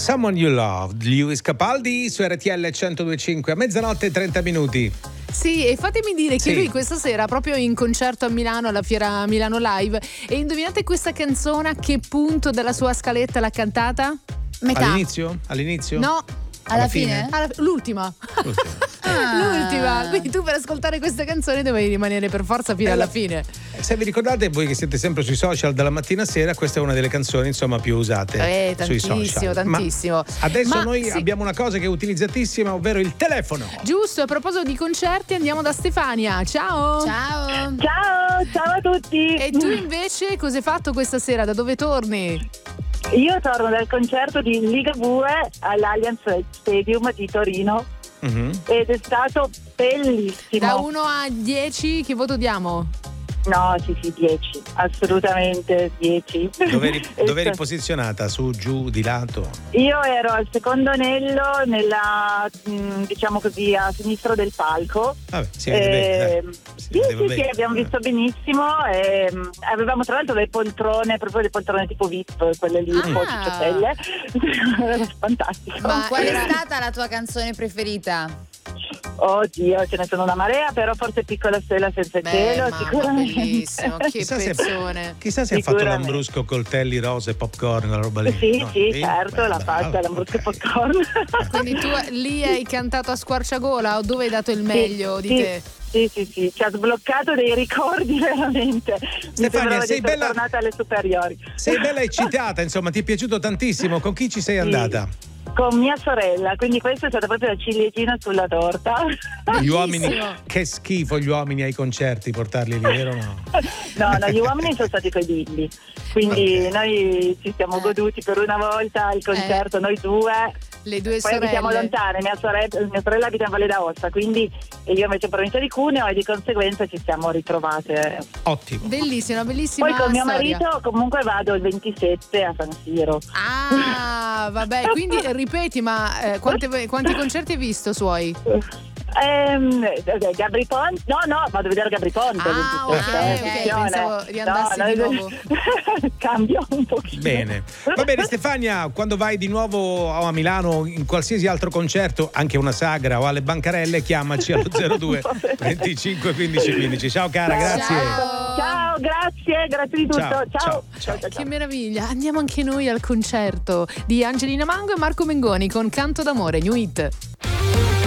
Someone You Loved, Lewis Capaldi su RTL 102.5 a mezzanotte e 30 minuti. Sì, e fatemi dire che lui questa sera proprio in concerto a Milano alla Fiera Milano Live, e indovinate questa canzone a che punto della sua scaletta l'ha cantata? Metà. All'inizio? No, alla fine? L'ultima. L'ultima. Quindi tu per ascoltare questa canzone dovevi rimanere per forza fino alla fine. Se vi ricordate, voi che siete sempre sui social dalla mattina a sera, questa è una delle canzoni insomma più usate sui social. Tantissimo. Adesso noi abbiamo una cosa che è utilizzatissima, ovvero il telefono. Giusto, a proposito di concerti andiamo da Stefania. Ciao. Ciao. Ciao a tutti. E tu invece cosa hai fatto questa sera? Da dove torni? Io torno dal concerto di Ligabue all'Allianz Stadium di Torino ed è stato bellissimo. Da 1 a 10 che voto diamo? No, sì, 10, assolutamente 10. Dove eri posizionata? Su, giù, di lato? Io ero al secondo anello, nella, diciamo così, a sinistra del palco. Vabbè, si vede bene. Sì, abbiamo visto benissimo. Avevamo tra l'altro le poltrone, proprio le poltrone tipo VIP, quelle lì un po' cicciotelle. Era fantastico. Ma qual è stata la tua canzone preferita? Oddio, ce ne sono una marea, però forse Piccola stella senza cielo, sicuramente. Bellissimo, che pezzone. Chissà se ha fatto Lambrusco, coltelli, rose, popcorn, la roba lì. Sì, certo, l'ha fatta Lambrusco e popcorn. Quindi tu lì hai cantato a squarciagola o dove hai dato il meglio di te? Sì, ci ha sbloccato dei ricordi veramente. Stefania, sei bella, tornata alle superiori. Sei bella eccitata, insomma, ti è piaciuto tantissimo. Con chi ci sei andata? Con mia sorella, quindi questa è stata proprio la ciliegina sulla torta. Gli uomini, che schifo gli uomini ai concerti, portarli lì, vero no? No, gli uomini sono stati coi bimbi, quindi noi ci siamo goduti per una volta il concerto, noi due. Le due poi sorelle. abitiamo lontane, mia sorella abita in Valle d'Aosta, quindi io invece in provincia di Cuneo, e di conseguenza ci siamo ritrovate. Ottimo. Bellissima Poi con mio marito comunque vado il 27 a San Siro. Ah, vabbè, quindi ripeti, ma quanti concerti hai visto suoi? Gabri Ponte? No, vado a vedere Gabri Ponte. Ok, pensavo riandassi di nuovo. Cambio un pochino. Bene, va bene Stefania, quando vai di nuovo a Milano in qualsiasi altro concerto, anche una sagra o alle bancarelle, chiamaci allo 02 25 15 15. Ciao cara, grazie. Ciao, grazie di tutto. Ciao. Che meraviglia, andiamo anche noi al concerto di Angelina Mango e Marco Mengoni con Canto d'amore, New Hit.